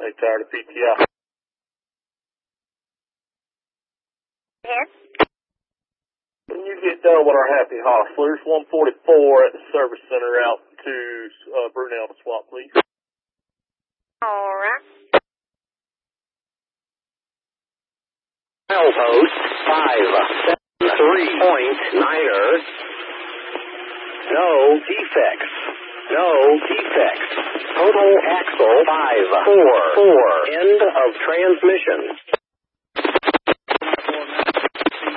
They tired of PTI. Yes. When you get done with our happy hostlers, 144 at the service center out to Brunel to swap, please. All right. Milepost 573.9er. No defects. No defects. Total axle 544. End of transmission.